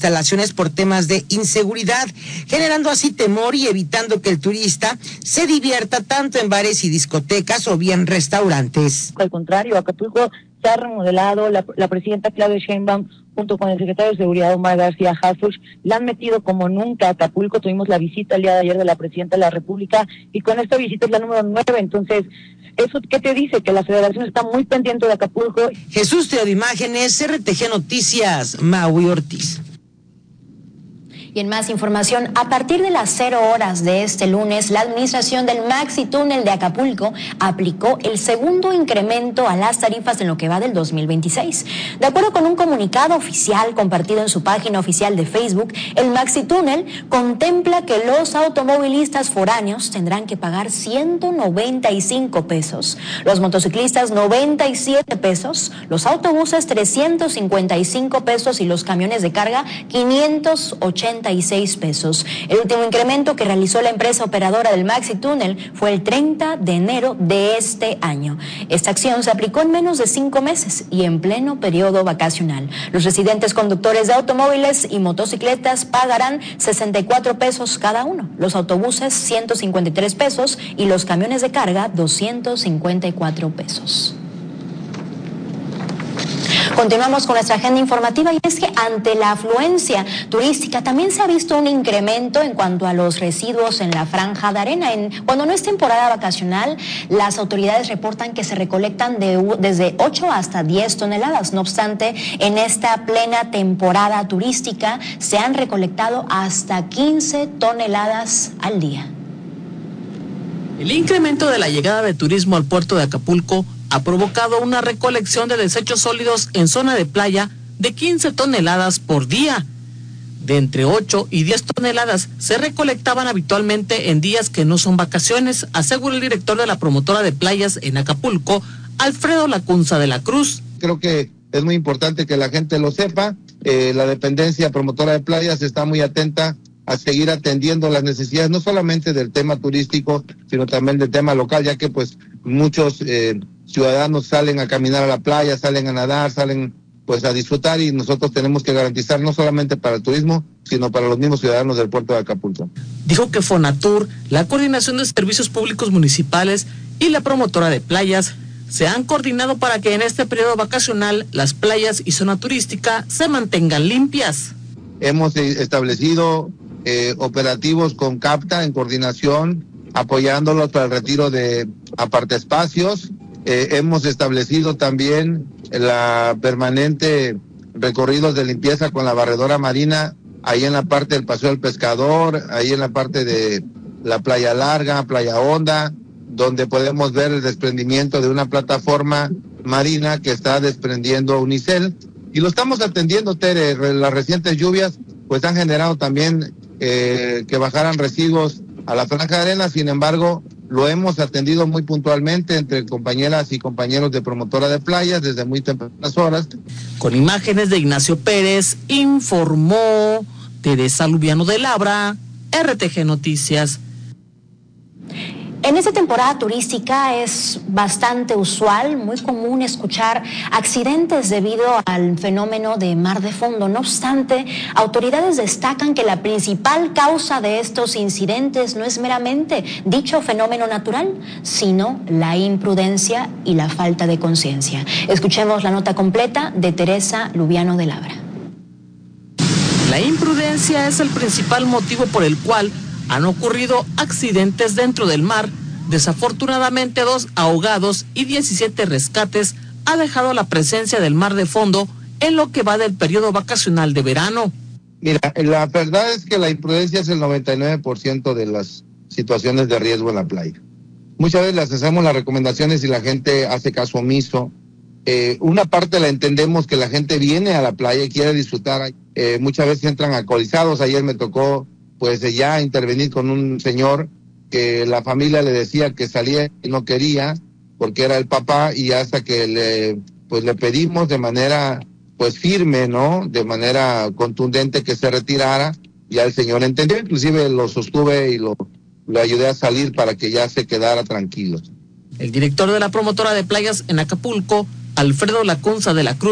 instalaciones por temas de inseguridad, generando así temor y evitando que el turista se divierta tanto en bares y discotecas o bien restaurantes. Al contrario, Acapulco se ha remodelado, la presidenta Claudia Sheinbaum junto con el secretario de Seguridad Omar García Harfuch la han metido como nunca a Acapulco. Tuvimos la visita el día de ayer de la presidenta de la República y con esta visita es la número 9, entonces ¿eso qué te dice? Que la federación está muy pendiente de Acapulco. Jesús Teo de Imágenes, RTG Noticias, Maui Ortiz. Y en más información, a partir de las 0 horas de este lunes, la administración del Maxi Túnel de Acapulco aplicó el segundo incremento a las tarifas en lo que va del 2026. De acuerdo con un comunicado oficial compartido en su página oficial de Facebook, el Maxi Túnel contempla que los automovilistas foráneos tendrán que pagar 195 pesos, los motociclistas 97 pesos, los autobuses 355 pesos y los camiones de carga 586 pesos. El último incremento que realizó la empresa operadora del Maxi Túnel fue el 30 de enero de este año. Esta acción se aplicó en menos de 5 meses y en pleno periodo vacacional. Los residentes conductores de automóviles y motocicletas pagarán 64 pesos cada uno, los autobuses 153 pesos y los camiones de carga 254 pesos. Continuamos con nuestra agenda informativa y es que ante la afluencia turística también se ha visto un incremento en cuanto a los residuos en la franja de arena. Cuando no es temporada vacacional, las autoridades reportan que se recolectan desde 8 hasta 10 toneladas. No obstante, en esta plena temporada turística se han recolectado hasta 15 toneladas al día. El incremento de la llegada de turismo al puerto de Acapulco ha provocado una recolección de desechos sólidos en zona de playa de 15 toneladas por día. De entre 8 y 10 toneladas se recolectaban habitualmente en días que no son vacaciones, asegura el director de la promotora de playas en Acapulco, Alfredo Lacunza de la Cruz. Creo que es muy importante que la gente lo sepa. La dependencia promotora de playas está muy atenta a seguir atendiendo las necesidades, no solamente del tema turístico, sino también del tema local, ya que pues muchos ciudadanos salen a caminar a la playa, salen a nadar, salen pues a disfrutar y nosotros tenemos que garantizar no solamente para el turismo, sino para los mismos ciudadanos del puerto de Acapulco. Dijo que Fonatur, la Coordinación de Servicios Públicos Municipales y la promotora de playas se han coordinado para que en este periodo vacacional las playas y zona turística se mantengan limpias. Hemos establecido operativos con CAPTA en coordinación, apoyándolos para el retiro de apartaespacios. Hemos establecido también la permanente recorridos de limpieza con la barredora marina, ahí en la parte del Paseo del Pescador, ahí en la parte de la Playa Larga, Playa Honda, donde podemos ver el desprendimiento de una plataforma marina que está desprendiendo unicel. Y lo estamos atendiendo, Tere. Las recientes lluvias pues han generado también que bajaran residuos a la franja de arena. Sin embargo, lo hemos atendido muy puntualmente entre compañeras y compañeros de promotora de playas desde muy tempranas horas. Con imágenes de Ignacio Pérez, informó Teresa Lubiano de Labra, RTG Noticias. En esta temporada turística es bastante usual, muy común escuchar accidentes debido al fenómeno de mar de fondo. No obstante, autoridades destacan que la principal causa de estos incidentes no es meramente dicho fenómeno natural, sino la imprudencia y la falta de conciencia. Escuchemos la nota completa de Teresa Lubiano de Labra. La imprudencia es el principal motivo por el cual han ocurrido accidentes dentro del mar. Desafortunadamente 2 ahogados y 17 rescates ha dejado la presencia del mar de fondo en lo que va del periodo vacacional de verano. Mira, la verdad es que la imprudencia es el 99% de las situaciones de riesgo en la playa. Muchas veces les hacemos las recomendaciones y la gente hace caso omiso. Una parte la entendemos, que la gente viene a la playa y quiere disfrutar. Muchas veces entran alcoholizados. Ayer me tocó pues ya intervenir con un señor que la familia le decía que salía y no quería porque era el papá, y hasta que le pedimos de manera pues firme, ¿no? De manera contundente que se retirara, ya el señor entendió, inclusive lo sostuve y lo ayudé a salir para que ya se quedara tranquilo. El director de la promotora de playas en Acapulco, Alfredo Lacunza de la Cruz,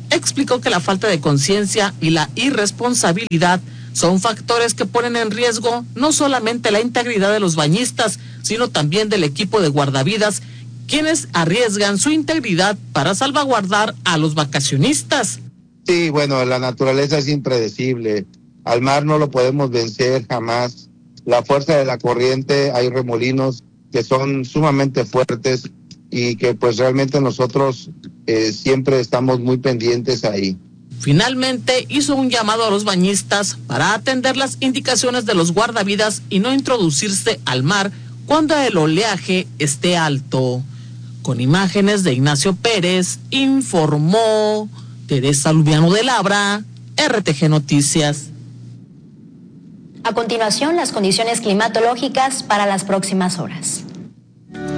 explicó que la falta de conciencia y la irresponsabilidad son factores que ponen en riesgo no solamente la integridad de los bañistas, sino también del equipo de guardavidas, quienes arriesgan su integridad para salvaguardar a los vacacionistas. Sí, bueno, la naturaleza es impredecible. Al mar no lo podemos vencer jamás. La fuerza de la corriente, hay remolinos que son sumamente fuertes y que pues realmente nosotros siempre estamos muy pendientes ahí. Finalmente hizo un llamado a los bañistas para atender las indicaciones de los guardavidas y no introducirse al mar cuando el oleaje esté alto. Con imágenes de Ignacio Pérez, informó Teresa Lubiano de Labra, RTG Noticias. A continuación, las condiciones climatológicas para las próximas horas.